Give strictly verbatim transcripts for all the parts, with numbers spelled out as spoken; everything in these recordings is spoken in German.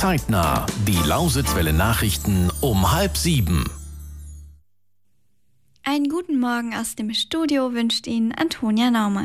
Zeitnah. Die Lausitzwelle Nachrichten um halb sieben. Einen guten Morgen aus dem Studio wünscht Ihnen Antonia Naumann.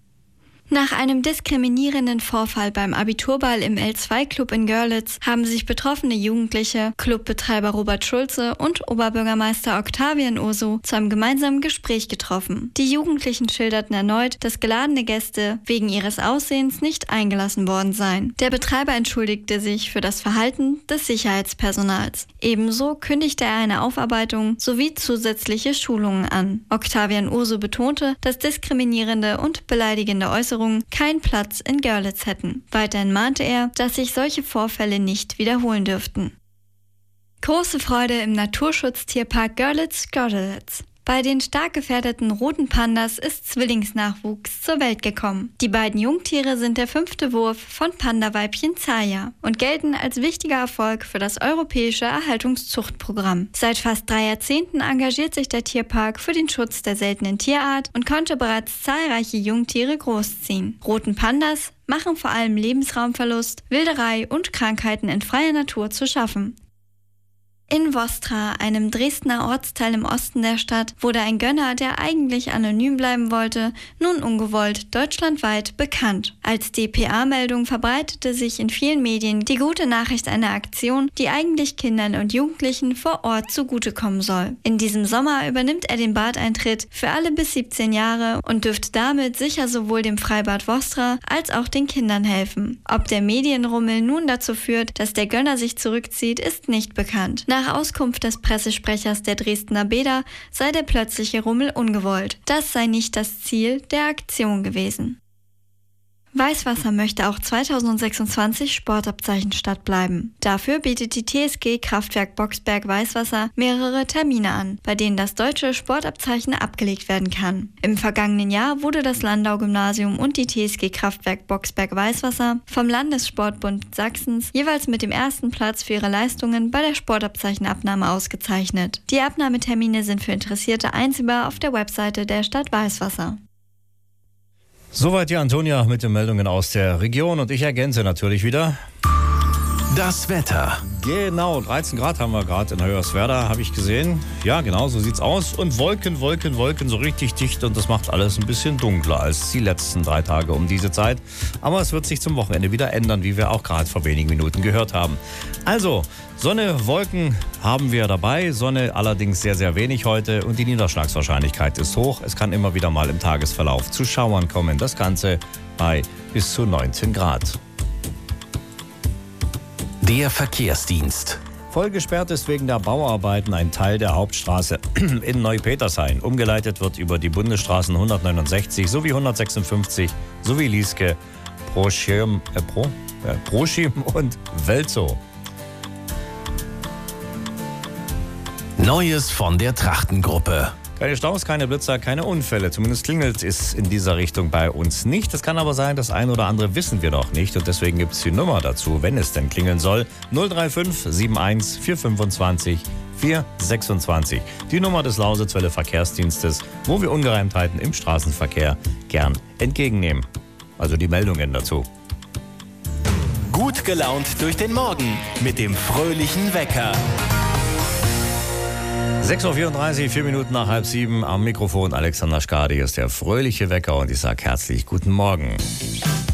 Nach einem diskriminierenden Vorfall beim Abiturball im L zwei Club in Görlitz haben sich betroffene Jugendliche, Clubbetreiber Robert Schulze und Oberbürgermeister Octavian Urso zu einem gemeinsamen Gespräch getroffen. Die Jugendlichen schilderten erneut, dass geladene Gäste wegen ihres Aussehens nicht eingelassen worden seien. Der Betreiber entschuldigte sich für das Verhalten des Sicherheitspersonals. Ebenso kündigte er eine Aufarbeitung sowie zusätzliche Schulungen an. Octavian Urso betonte, dass diskriminierende und beleidigende Äußerungen keinen Platz in Görlitz hätten. Weiterhin mahnte er, dass sich solche Vorfälle nicht wiederholen dürften. Große Freude im Naturschutztierpark Görlitz-Görlitz. Bei den stark gefährdeten roten Pandas ist Zwillingsnachwuchs zur Welt gekommen. Die beiden Jungtiere sind der fünfte Wurf von Pandaweibchen Zaya und gelten als wichtiger Erfolg für das europäische Erhaltungszuchtprogramm. Seit fast drei Jahrzehnten engagiert sich der Tierpark für den Schutz der seltenen Tierart und konnte bereits zahlreiche Jungtiere großziehen. Roten Pandas machen vor allem Lebensraumverlust, Wilderei und Krankheiten in freier Natur zu schaffen. In Vostra, einem Dresdner Ortsteil im Osten der Stadt, wurde ein Gönner, der eigentlich anonym bleiben wollte, nun ungewollt deutschlandweit bekannt. Als D P A-Meldung verbreitete sich in vielen Medien die gute Nachricht einer Aktion, die eigentlich Kindern und Jugendlichen vor Ort zugutekommen soll. In diesem Sommer übernimmt er den Badeintritt für alle bis siebzehn Jahre und dürfte damit sicher sowohl dem Freibad Vostra als auch den Kindern helfen. Ob der Medienrummel nun dazu führt, dass der Gönner sich zurückzieht, ist nicht bekannt. Nach Nach Auskunft des Pressesprechers der Dresdner Bäder sei der plötzliche Rummel ungewollt. Das sei nicht das Ziel der Aktion gewesen. Weißwasser möchte auch zweitausendsechsundzwanzig Sportabzeichen-Stadt bleiben. Dafür bietet die T S G Kraftwerk Boxberg Weißwasser mehrere Termine an, bei denen das deutsche Sportabzeichen abgelegt werden kann. Im vergangenen Jahr wurde das Landau-Gymnasium und die T S G Kraftwerk Boxberg Weißwasser vom Landessportbund Sachsens jeweils mit dem ersten Platz für ihre Leistungen bei der Sportabzeichenabnahme ausgezeichnet. Die Abnahmetermine sind für Interessierte einsehbar auf der Webseite der Stadt Weißwasser. Soweit die Antonia mit den Meldungen aus der Region und ich ergänze natürlich wieder. Das Wetter. Genau, dreizehn Grad haben wir gerade in Hoyerswerda, habe ich gesehen. Ja, genau, so sieht's aus. Und Wolken, Wolken, Wolken, so richtig dicht und das macht alles ein bisschen dunkler als die letzten drei Tage um diese Zeit. Aber es wird sich zum Wochenende wieder ändern, wie wir auch gerade vor wenigen Minuten gehört haben. Also, Sonne, Wolken haben wir dabei, Sonne allerdings sehr, sehr wenig heute und die Niederschlagswahrscheinlichkeit ist hoch. Es kann immer wieder mal im Tagesverlauf zu Schauern kommen. Das Ganze bei bis zu neunzehn Grad. Der Verkehrsdienst. Voll gesperrt ist wegen der Bauarbeiten ein Teil der Hauptstraße in Neupetershain. Umgeleitet wird über die Bundesstraßen hundertneunundsechzig sowie hundertsechsundfünfzig sowie Lieske, Proschim, äh, Pro, äh, Proschim und Welzow. Neues von der Trachtengruppe. Keine Staus, keine Blitzer, keine Unfälle. Zumindest klingelt es in dieser Richtung bei uns nicht. Es kann aber sein, das ein oder andere wissen wir noch nicht. Und deswegen gibt es die Nummer dazu, wenn es denn klingeln soll. null drei fünf sieben eins vier fünfundzwanzig vier sechsundzwanzig. Die Nummer des Lausitzwelle Verkehrsdienstes, wo wir Ungereimtheiten im Straßenverkehr gern entgegennehmen. Also die Meldungen dazu. Gut gelaunt durch den Morgen mit dem fröhlichen Wecker. sechs Uhr vierunddreißig, vier Minuten nach halb sieben. Am Mikrofon Alexander Skadi ist der fröhliche Wecker und ich sage herzlich guten Morgen.